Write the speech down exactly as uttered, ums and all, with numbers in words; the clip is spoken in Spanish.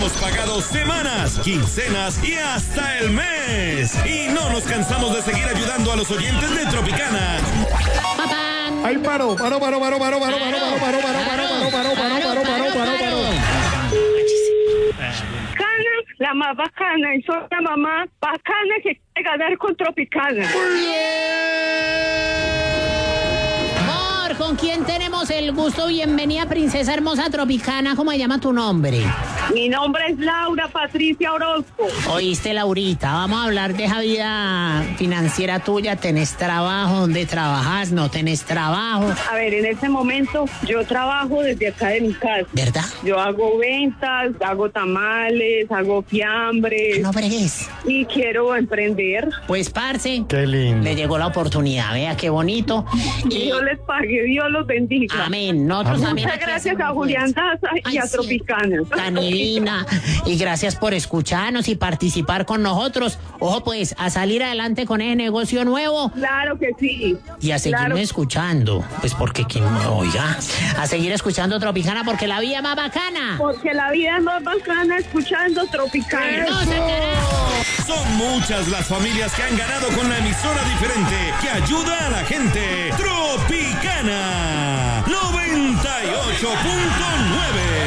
hemos pagado semanas, quincenas y hasta el mes. Y no nos cansamos de seguir ayudando a los oyentes de Tropicana. Ay, paro, paro, paro, paro, paro, paro, paro, paro, paro, paro, paro, paro, paro, paro, paro, paro, paro. Cana, la más bacana, y soy la mamá bacana que quiere ganar con Tropicana. Amor, ¿con quién tenemos el gusto? Bienvenida, princesa hermosa Tropicana. ¿Cómo se llama tu nombre? Mi nombre es Laura Patricia Orozco. Oíste, Laurita, vamos a hablar de esa vida financiera tuya. ¿Tenés trabajo? ¿Dónde trabajas? ¿No tenés trabajo? A ver, en este momento yo trabajo desde acá de mi casa. ¿Verdad? Yo hago ventas, hago tamales, hago fiambres. No bregues. Y quiero emprender. Pues, parce, Qué lindo. le llegó la oportunidad. Vea qué bonito. Y Dios les pague, Dios los bendiga. amén. Nosotros Amén. también. Muchas aquí gracias hacemos a Julián fuerza. Daza y Ay, a sí. Tropicana. Tan divina. Y gracias por escucharnos y participar con nosotros. Ojo, pues, a salir adelante con ese negocio nuevo Claro que sí. y a seguirme Claro. escuchando. Pues porque, ¿quién me oiga? A seguir escuchando Tropicana porque la vida es más bacana. Porque la vida es más bacana escuchando Tropicana. ¡No se carajo! Son muchas las familias que han ganado con la emisora diferente que ayuda a la gente. Tropicana noventa y ocho punto nueve.